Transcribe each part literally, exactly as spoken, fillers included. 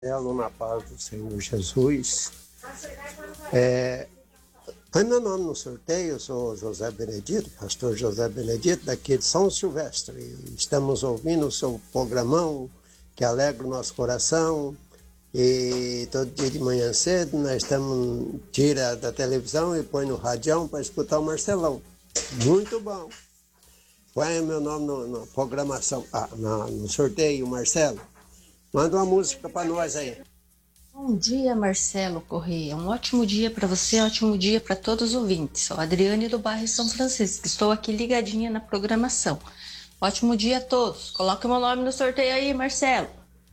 Marcelo, na paz do Senhor Jesus. É, põe meu nome no sorteio, eu sou José Benedito, pastor José Benedito, daqui de São Silvestre. Estamos ouvindo o seu programão, que alegra o nosso coração. E todo dia de manhã cedo nós estamos, tira da televisão e põe no radião para escutar o Marcelão. Muito bom. Põe meu nome no, na programação, ah, na, no sorteio, Marcelo. Manda uma música para nós aí. Bom dia, Marcelo Correia. Um ótimo dia para você, um ótimo dia para todos os ouvintes. Sou a Adriane do bairro São Francisco. Estou aqui ligadinha na programação. Ótimo dia a todos. Coloque meu nome no sorteio aí, Marcelo.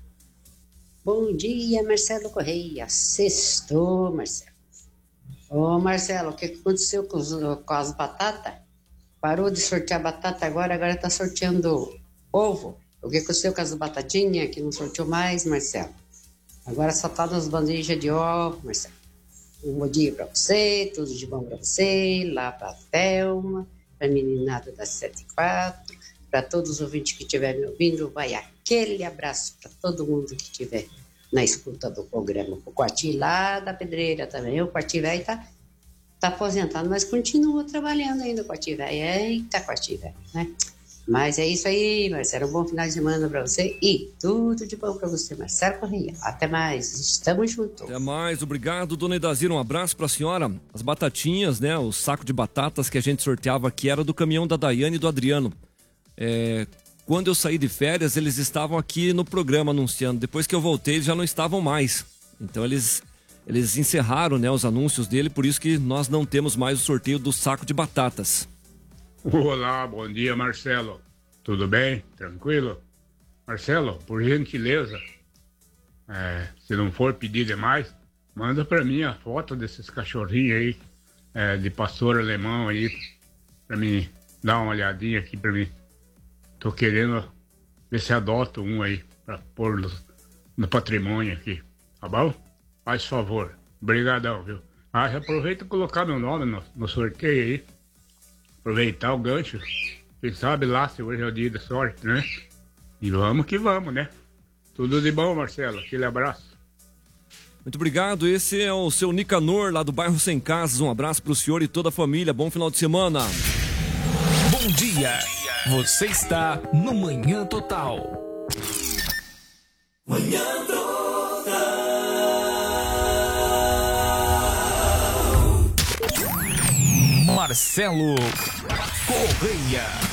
Bom dia, Marcelo Correia. Sextou, Marcelo. Ô, Marcelo, o que aconteceu com, os, com as batatas? Parou de sortear batata agora, agora tá sorteando ovo. O que aconteceu com as batatinhas que não sorteou mais, Marcelo? Agora só tá nas bandejas de ovo, Marcelo. Um bom dia pra você, tudo de bom pra você, lá pra Thelma, pra meninada da sete e quatro, pra todos os ouvintes que estiverem me ouvindo, vai aquele abraço pra todo mundo que estiver na escuta do programa. O Quarti lá da Pedreira também, o Quarti velho tá, tá aposentado, mas continua trabalhando ainda o Quarti velho. Eita, Quarti velho, né? Mas é isso aí, Marcelo. Um bom final de semana pra você e tudo de bom pra você, Marcelo Correia. Até mais, estamos juntos. Até mais, obrigado, dona Edazira. Um abraço pra senhora. As batatinhas, né? O saco de batatas que a gente sorteava aqui era do caminhão da Daiane e do Adriano. É, quando eu saí de férias, eles estavam aqui no programa anunciando. Depois que eu voltei, eles já não estavam mais. Então eles, eles encerraram, né, os anúncios dele, por isso que nós não temos mais o sorteio do saco de batatas. Olá, bom dia, Marcelo. Tudo bem? Tranquilo? Marcelo, por gentileza, é, se não for pedir demais, manda pra mim a foto desses cachorrinhos aí, é, de pastor alemão aí, pra mim dar uma olhadinha aqui pra mim. Tô querendo ver se adoto um aí, pra pôr no, no patrimônio aqui, tá bom? Faz favor, brigadão, viu? Ah, já aproveita e colocar meu nome no, no sorteio aí. Aproveitar o gancho, quem sabe lá se hoje é o dia da sorte, né? E vamos que vamos, né? Tudo de bom, Marcelo, aquele abraço. Muito obrigado, esse é o seu Nicanor lá do bairro Sem Casas, um abraço pro senhor e toda a família, bom final de semana. Bom dia, você está no Manhã Total. Manhã Total. Marcelo Correia.